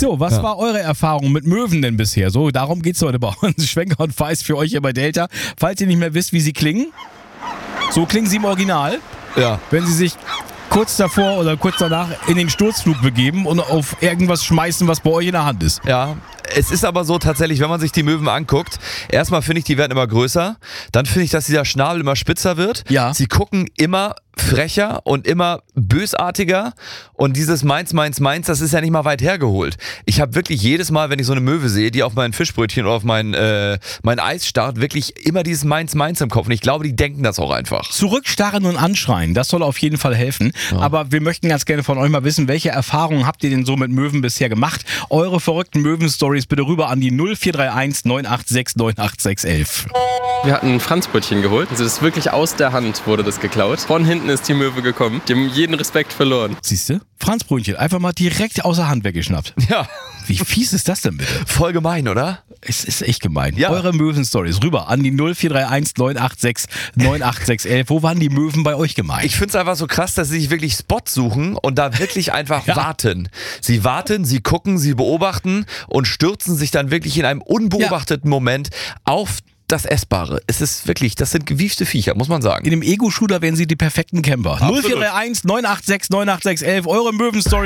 So, was war eure Erfahrung mit Möwen denn bisher? So, darum geht's heute bei uns. Schwenker und Feist für euch hier bei Delta. Falls ihr nicht mehr wisst, wie sie klingen, so klingen sie im Original. Ja. Wenn sie sich kurz davor oder kurz danach in den Sturzflug begeben und auf irgendwas schmeißen, was bei euch in der Hand ist. Ja, es ist aber so tatsächlich, wenn man sich die Möwen anguckt, erstmal finde ich, die werden immer größer, dann finde ich, dass dieser Schnabel immer spitzer wird. Ja. Sie gucken immer frecher und immer bösartiger und dieses Meins, Meins, Meins, das ist ja nicht mal weit hergeholt. Ich habe wirklich jedes Mal, wenn ich so eine Möwe sehe, die auf mein Fischbrötchen oder auf mein Eis starrt, wirklich immer dieses Meins, Meins im Kopf und ich glaube, die denken das auch einfach. Zurückstarren und anschreien, das soll auf jeden Fall helfen. Ja. Aber wir möchten ganz gerne von euch mal wissen, welche Erfahrungen habt ihr denn so mit Möwen bisher gemacht? Eure verrückten Möwen-Stories bitte rüber an die 0431 986 98611. Wir hatten ein Franzbrötchen geholt. Also das ist wirklich aus der Hand wurde das geklaut. Von hinten ist die Möwe gekommen. Die haben jeden Respekt verloren. Siehst du? Franzbrötchen, einfach mal direkt außer Hand weggeschnappt. Ja. Wie fies ist das denn bitte? Voll gemein, oder? Es ist echt gemein. Ja. Eure Möwen-Stories rüber an die 0431 986 98611. Wo waren die Möwen bei euch gemein? Ich finde es einfach so krass, dass sie sich wirklich Spots suchen und da wirklich einfach warten. Sie warten, sie gucken, sie beobachten und stürzen sich dann wirklich in einem unbeobachteten Moment auf das Essbare. Es ist wirklich, das sind gewiefte Viecher, muss man sagen. In dem Ego-Shooter wären sie die perfekten Camper. Absolut. 0431 986 98611. Eure Möwen-Stories.